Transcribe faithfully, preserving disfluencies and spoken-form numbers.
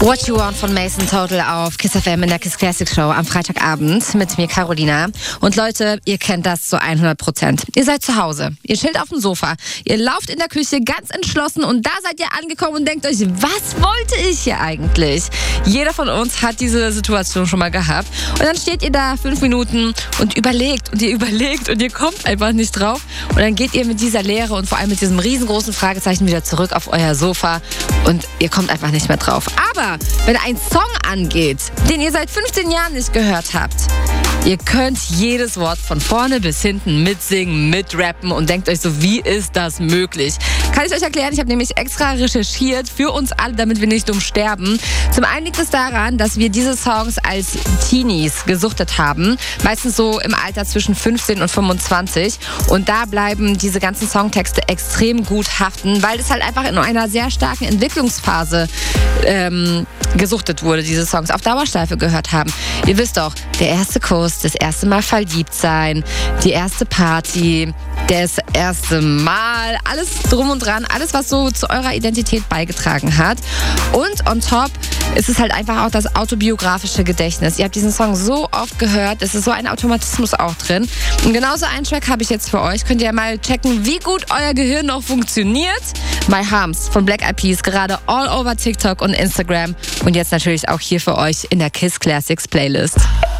What You Want von Mason Total auf Kiss F M in der Kiss Classic Show am Freitagabend mit mir, Carolina. Und Leute, ihr kennt das zu hundert Prozent. Ihr seid zu Hause, ihr chillt auf dem Sofa, ihr lauft in der Küche ganz entschlossen und da seid ihr angekommen und denkt euch, was wollte ich hier eigentlich? Jeder von uns hat diese Situation schon mal gehabt. Und dann steht ihr da fünf Minuten und überlegt und ihr überlegt und ihr kommt einfach nicht drauf. Und dann geht ihr mit dieser Leere und vor allem mit diesem riesengroßen Fragezeichen wieder zurück auf euer Sofa und ihr kommt einfach nicht mehr drauf. Aber wenn ein Song angeht, den ihr seit fünfzehn Jahren nicht gehört habt, ihr könnt jedes Wort von vorne bis hinten mitsingen, mitrappen und denkt euch so, wie ist das möglich? Kann ich euch erklären, ich habe nämlich extra recherchiert für uns alle, damit wir nicht dumm sterben. Zum einen liegt es daran, dass wir diese Songs als Teenies gesuchtet haben, meistens so im Alter zwischen fünfzehn und fünfundzwanzig. Und da bleiben diese ganzen Songtexte extrem gut haften, weil es halt einfach in einer sehr starken Entwicklungsphase ähm, gesuchtet wurde, diese Songs auf Dauerschleife gehört haben. Ihr wisst doch, der erste Kuss, das erste Mal verliebt sein, die erste Party, das erste Mal, alles drum und dran, alles, was so zu eurer Identität beigetragen hat. Und on top ist es halt einfach auch das autobiografische Gedächtnis. Ihr habt diesen Song so oft gehört, es ist so ein Automatismus auch drin. Und genauso einen Track habe ich jetzt für euch. Könnt ihr mal checken, wie gut euer Gehirn noch funktioniert. My Harms von Black Eyed Peas, gerade all over TikTok und Instagram. Und jetzt natürlich auch hier für euch in der Kiss Classics Playlist.